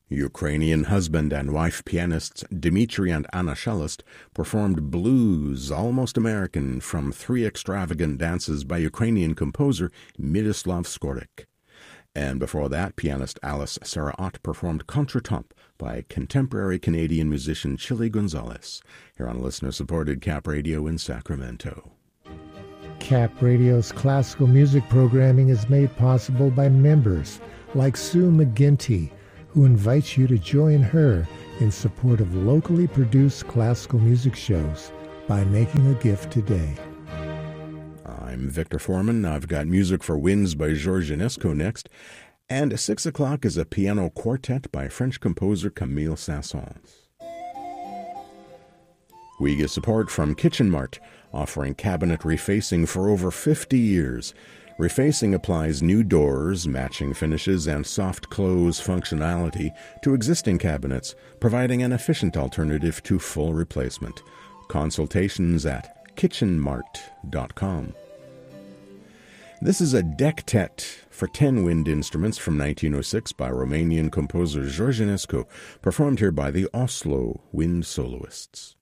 Ukrainian husband and wife pianists Dmitry and Anna Shelest performed Blues, Almost American, from 3 extravagant dances by Ukrainian composer Miroslav Skorik. And before that, pianist Alice Sarah Ott performed Contretemps by contemporary Canadian musician Chili Gonzalez, here on listener-supported Cap Radio in Sacramento. Cap Radio's classical music programming is made possible by members like Sue McGinty, who invites you to join her in support of locally produced classical music shows by making a gift today. I'm Victor Foreman. I've got music for Winds by Georges Enesco next, and at 6 o'clock is a piano quartet by French composer Camille Saint-Saëns. We get support from Kitchen Mart, offering cabinet refacing for over 50 years. Refacing applies new doors, matching finishes, and soft close functionality to existing cabinets, providing an efficient alternative to full replacement. Consultations at kitchenmart.com. This is a dectet for 10 wind instruments from 1906 by Romanian composer Georges Enesco, performed here by the Oslo Wind Soloists.